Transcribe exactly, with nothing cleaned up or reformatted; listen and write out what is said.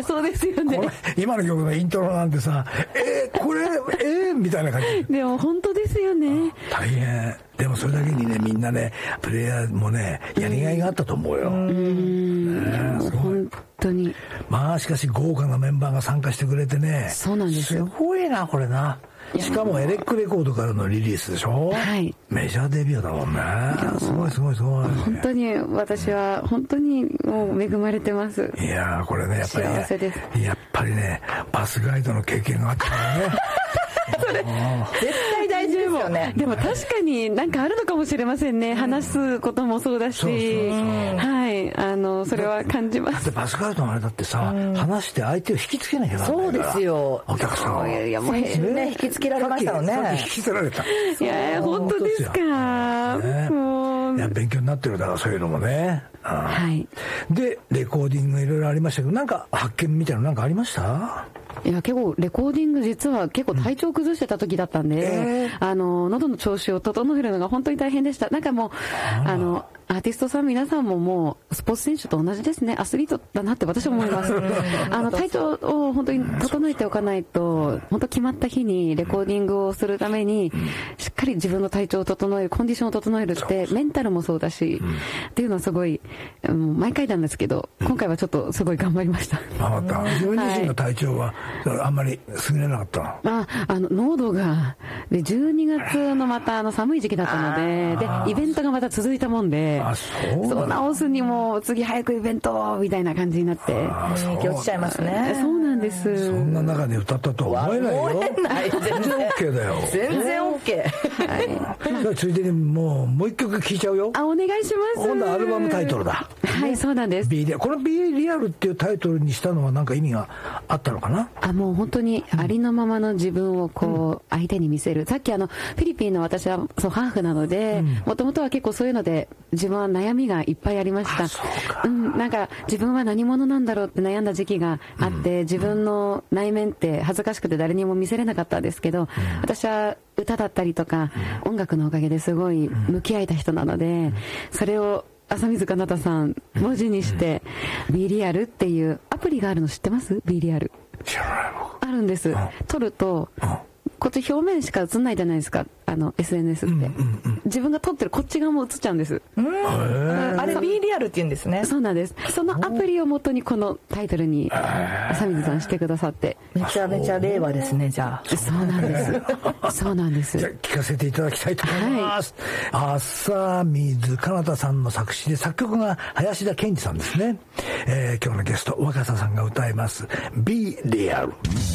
そうですよね。 今の曲のイントロなんてさ、えー、これえー、みたいな感じ。 でも本当ですよね。 大変。でもそれだけにね、みんなね、プレイヤーもね、やりがいがあったと思うよ。うん、 ね、本当に。 まあしかし豪華なメンバーが参加してくれてね。 そうなんですよ。 すごいなこれな。しかもエレックレコードからのリリースでしょ。はい。メジャーデビューだもんね。すごいすごいすごい。 本当に私は本当にもう恵まれてます。 いやーこれねやっぱり、ね、 幸せです。 やっぱりねバスガイドの経験があったからね。 それ絶対大事ですよね。 でも確かになんかあるのかもしれませんね、うん、話すこともそうだし、そうそうそう、はい、あのそれは感じます。 だってバスガイドのあれだってさ、うん、話して相手を引きつけなきゃならないから。 そうですよ、 お客さんを。 いやもうね引きつけられましたよね。 引きつけられた。 いや本当ですか。 ね、もういや勉強になってるだからそういうのもね。 はい。 でレコーディングいろいろありましたけど、なんか発見みたいなのなんかありました？ いや結構レコーディング実は結構体調崩してた時だったんで、うんえー、あの喉の調子を整えるのが本当に大変でした。なんかもうあのアーティストさん皆さんももうスポーツ選手と同じですね。アスリートだなって私は思います。あの体調を本当に整えておかないと、本当決まった日にレコーディングをするためにしっかり自分の体調を整える、コンディションを整えるってメンタルもそうだし、うん、っていうのはすごいもう毎回なんですけど、今回はちょっとすごい頑張りました。 頑張った。自分自身の体調はあんまり優れなかったの？ あ、あの濃度がでじゅうにがつのまたあの寒い時期だったので、でイベントがまた続いたもんで、 あ、そうそう直すにも次早くイベントみたいな感じになって影響しちゃいますね。 そうなんです。 そんな中で歌ったとは思えないよ。 思えない。全然 OK だよ。 全然 OK。 はい。ついでにもうもう一曲聴いちゃうよ。 あ、お願いします。 今度アルバムタイトルだ。 はい、そうなんです。 B リアル。この B リアルっていうタイトルにしたのは何か意味があったのかな？ あ、もう本当にありのままの自分をこう相手に見せる。うん、さっきあのフィリピンの私はそうハーフなので、もともとは結構そういうので自分は悩みがいっぱいありました。うん、なんか自分は何者なんだろうって悩んだ時期があって、うん、自分の内面って恥ずかしくて誰にも見せれなかったんですけど、うん、私は歌だったりとか、うん、音楽のおかげですごい向き合えた人なので、うん、それを浅水かなたさん文字にして、うん、B リアルっていうアプリがあるの知ってます？ B リアル知らないの？ あるんです。撮ると、うん、こっち表面しか映んないじゃないですか、あの エスエヌエス って、うんうんうん、自分が撮ってるこっち側も映っちゃうんです。うん、 あれ B リアルって言うんですね。 そうなんです。そのアプリを元にこのタイトルに浅水さんしてくださって、 めちゃめちゃ令和ですね。じゃあそうなんですそうなんです。 じゃあ聞かせていただきたいと思います。はい、浅水かなたさんの作詞で作曲が林田健二さんですね。えー、今日のゲスト若狭さんが歌います B リアル。